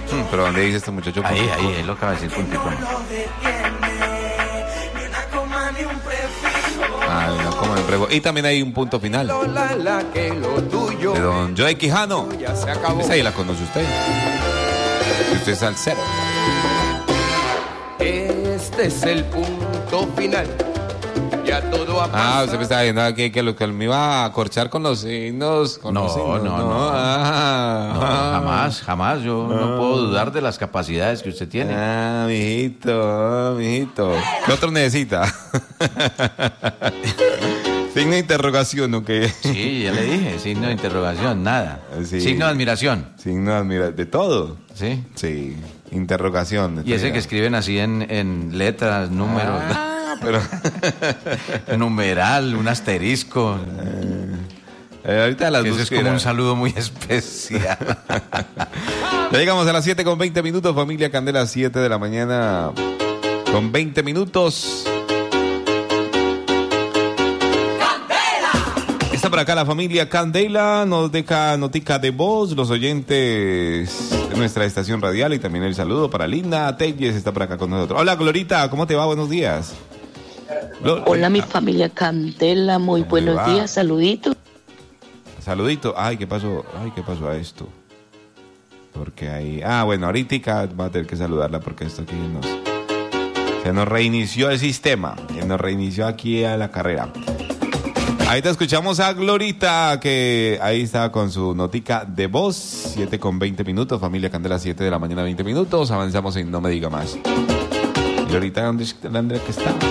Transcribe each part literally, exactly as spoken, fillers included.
Pero ¿dónde dice este muchacho? Ahí, ahí, él lo acaba de decir puntico. Ah, no, como en prego. Y también hay un punto final de don Joey Quijano. Esa ahí la conoce usted. Y usted es al cero. Este es el punto final. Ya todo ha pasado. Ah, usted me estaba viendo aquí que lo que me iba a corchar con los signos. Con No, los signos. no, no. Ah, No, ah. jamás, jamás. Yo no puedo dudar de las capacidades que usted tiene. Ah, mijito, ah, mijito. ¿Qué otro necesita? Signo de interrogación, ¿o qué? Sí, ya le dije, signo de interrogación, nada. Sí. Signo de admiración. Signo de admiración, de todo. Sí. Sí, interrogación. de Y ese todo. que escriben así en, en letras, números, Ah, pero... numeral, un asterisco. Eh, ahorita las Eso es búsquedas. como un saludo muy especial. Ya llegamos a las siete con veinte minutos, familia Candela, siete de la mañana con veinte minutos. Está por acá la familia Candela, nos deja notica de voz, los oyentes de nuestra estación radial y también el saludo para Linda Telles, está por acá con nosotros. Hola Glorita, ¿cómo te va? Buenos días. Glor- Hola mi familia Candela, muy ¿Cómo buenos le va? días, saluditos. Saludito. Ay, ¿qué pasó? Ay, ¿qué pasó a esto? Porque ahí... Ah, bueno, ahorita va a tener que saludarla porque esto aquí nos... Se nos reinició el sistema. Se nos reinició aquí a la carrera. Ahí te escuchamos a Glorita, que ahí está con su notica de voz. siete con veinte minutos. Familia Candela, siete de la mañana, veinte minutos. Avanzamos en No Me Diga Más. Glorita, ¿dónde, dónde que está?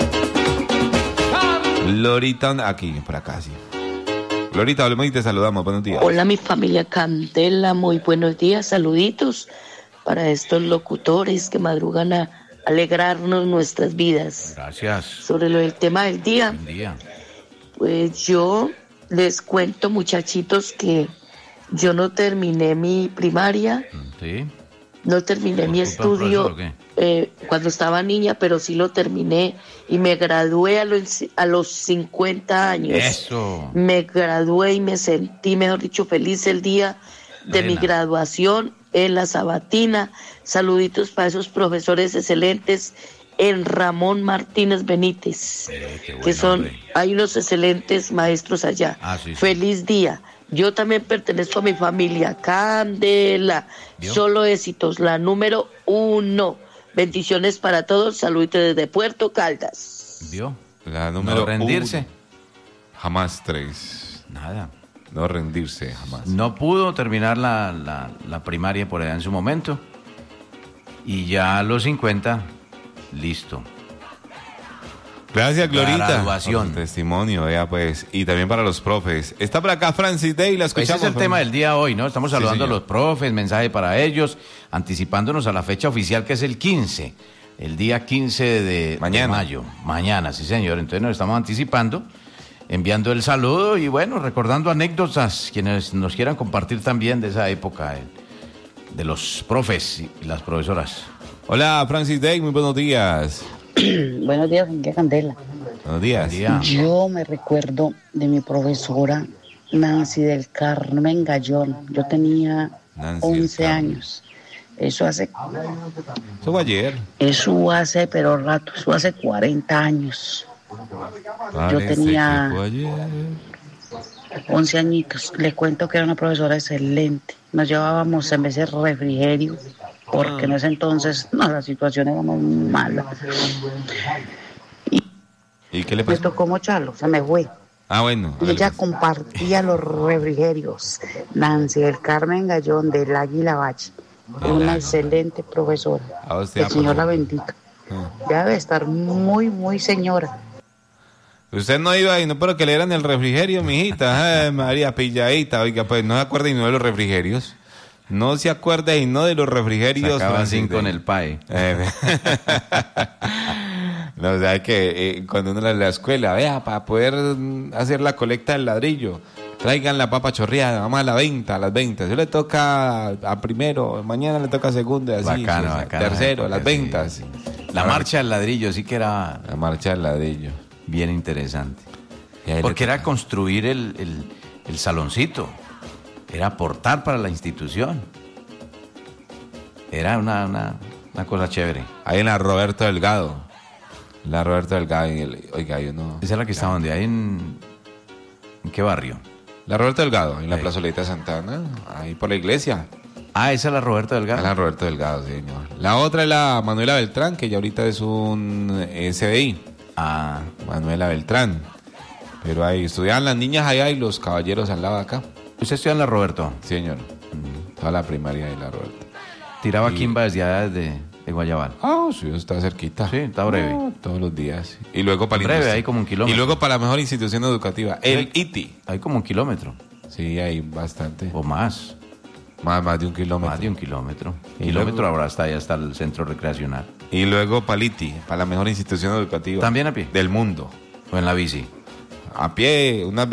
Glorita, aquí, por acá, sí. Glorita, hablemos y te saludamos. Buenos días. Hola mi familia Candela, muy buenos días, saluditos para estos locutores que madrugan a alegrarnos nuestras vidas. Gracias. Sobre lo del tema del día, Buen día. pues yo les cuento muchachitos que yo no terminé mi primaria, Sí. no terminé ¿Por mi culpa del estudio profesor o qué? eh, cuando estaba niña, pero sí lo terminé y me gradué a los, a los cincuenta años. Eso. Me gradué y me sentí, mejor dicho, feliz el día de mi Plena. graduación en la Sabatina. Saluditos para esos profesores excelentes en Ramón Martínez Benítez, Eh, qué que bueno, son, hombre. hay unos excelentes maestros allá. Ah, sí, sí. Feliz día. Yo también pertenezco a mi familia Candela. ¿Vio? Solo éxitos, la número uno. Bendiciones para todos. Saluditos desde Puerto Caldas. ¿Vio? La número No rendirse. uno. Jamás tres. Nada. No rendirse, jamás. No pudo terminar la, la, la primaria por allá en su momento. Y ya a los cincuenta, listo. Gracias, Glorita. Graduación. Por su testimonio, ya pues. Y también para los profes. Está por acá Francis Day, la Ese escuchamos. es el tema del día hoy, ¿no? Estamos Sí, saludando señor. a los profes, mensaje para ellos, anticipándonos a la fecha oficial que es el quince, el día quince de, Mañana. de mayo. Mañana, sí señor. Entonces nos estamos anticipando, enviando el saludo y bueno, recordando anécdotas, quienes nos quieran compartir también de esa época, eh, de los profes y las profesoras. Hola, Francis Day, muy buenos días. Buenos días, familia Candela. Buenos días. Buen día. Yo me recuerdo de mi profesora Nancy del Carmen Gallón. Yo tenía Nancy del once Carmen. años. Eso hace, Eso fue ayer. eso hace, pero rato, eso hace cuarenta años. Parece tenía- que fue ayer. once añitos. Le cuento que era una profesora excelente. Nos llevábamos en vez de refrigerio, porque en ese entonces no, la situación era muy mala. ¿Y qué le Me pasó? tocó mocharlo, se me fue. Ah, bueno. Y ella compartía los refrigerios. Nancy del Carmen Gallón del Águila Valle. Una excelente profesora. A usted, El ah, Señor por la favor. bendiga. Ya debe estar muy, muy señora. Usted no iba y no, pero que le eran el refrigerio, mijita. Ay, María pilladita. Oiga, pues no se acuerda y no de los refrigerios. No se acuerda y no de los refrigerios. Sacaban Francis cinco en Day. el P A E. Eh, no, o sea que eh, cuando uno en la escuela, vea, para poder mm, hacer la colecta del ladrillo, traigan la papa chorreada, vamos a la venta, a las ventas. Yo le toca a primero, mañana le toca a segundo, así, Bacano, sí, bacano. tercero, a las Sí, ventas. sí. La marcha del ladrillo sí que era La marcha del ladrillo. bien interesante. Y ahí le Porque era toca. construir el, el- el saloncito, era aportar para la institución. Era una, una, una cosa chévere. Ahí en la Roberto Delgado. La Roberto Delgado. Y el, oiga, yo no... Esa es la que está donde, ahí en... ¿En qué barrio? La Roberto Delgado, en la Ahí. plazoleta de Santana, ahí por la iglesia. Ah, esa es la Roberto Delgado. Es la Roberto Delgado, sí, señor. La otra es la Manuela Beltrán, que ya ahorita es un S D I. Ah, Manuela Beltrán. Pero ahí estudiaban las niñas allá y los caballeros al lado de acá. ¿usted estudia en la Roberto? Sí, señor. Toda la primaria de la Roberto. Tiraba Y- Kimba desde allá desde de Guayabal. Ah, sí, está cerquita. Sí, está breve. Ah, todos los días. Y luego para la Breve, industria. ahí como un kilómetro. Y luego para la mejor institución educativa, el I T I. Hay como un kilómetro. Sí, hay bastante. O más. Más, más de un kilómetro. Más de un kilómetro. Y kilómetro luego- habrá hasta allá, hasta el centro recreacional. Y luego para el I T I, para la mejor institución educativa. ¿También a pie? Del mundo. O en la bici. A pie, unas